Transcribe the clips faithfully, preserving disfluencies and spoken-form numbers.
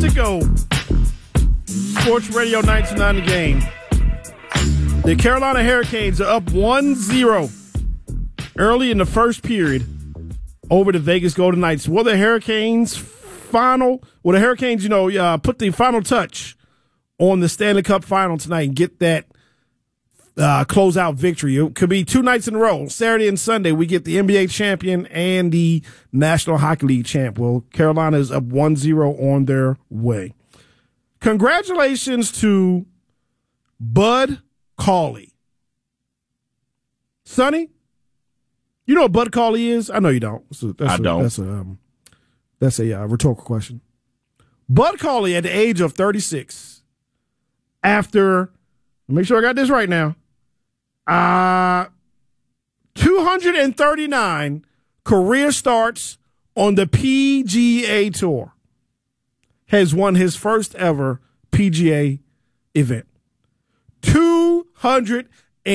ago, Sports Radio nine two nine The Game. The Carolina Hurricanes are up one zero early in the first period over the Vegas Golden Knights. Will the Hurricanes final, will the Hurricanes, you know, uh, put the final touch on the Stanley Cup final tonight and get that uh, closeout victory? It could be two nights in a row. Saturday and Sunday, we get the N B A champion and the National Hockey League champ. Well, Carolina is up one zero on their way. Congratulations to Bud Cauley. Sonny, you know what Bud Cauley is? I know you don't. That's a, that's I a, don't. That's a, um, that's a uh, rhetorical question. Bud Cauley, at the age of thirty-six, after, make sure I got this right now, uh, two hundred thirty-nine career starts on the P G A Tour, has won his first ever P G A event. two hundred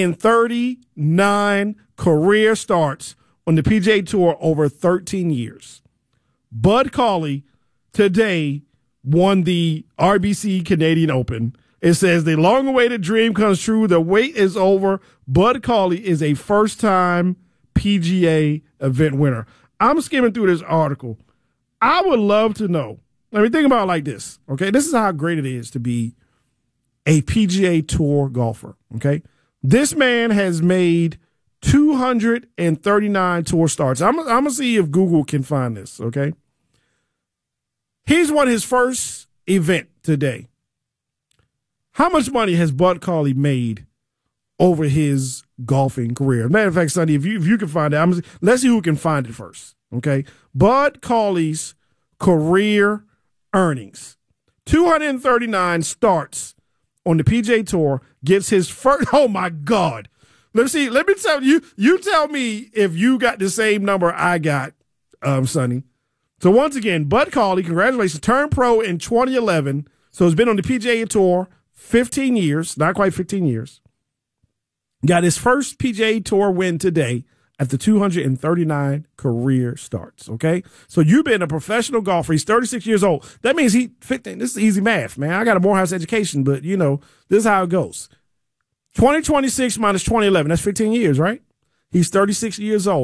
thirty-nine career starts on the P G A Tour over thirteen years. Bud Cauley today won the R B C Canadian Open. It says the long-awaited dream comes true. The wait is over. Bud Cauley is a first-time P G A event winner. I'm skimming through this article. I would love to know. Let me think about it like this, okay? This is how great it is to be a P G A Tour golfer, okay? This man has made two hundred thirty-nine tour starts. I'm, I'm going to see if Google can find this, okay? He's won his first event today. How much money has Bud Cauley made over his golfing career? Matter of fact, Sonny, if you if you can find it, I'm, let's see who can find it first, okay? Bud Cauley's career earnings. two hundred thirty-nine starts on the P G A Tour, gets his first, oh my God. Let's see, let me tell you, you tell me if you got the same number I got, um, Sonny. So once again, Bud Cauley, congratulations, turned pro in twenty eleven. So he's been on the P G A Tour fifteen years, not quite fifteen years. Got his first P G A Tour win today after two hundred thirty-nine career starts, okay? So you've been a professional golfer. He's thirty-six years old. That means he, fifteen, this is easy math, man. I got a Morehouse education, but, you know, this is how it goes. twenty twenty-six minus twenty eleven, that's fifteen years, right? He's thirty-six years old.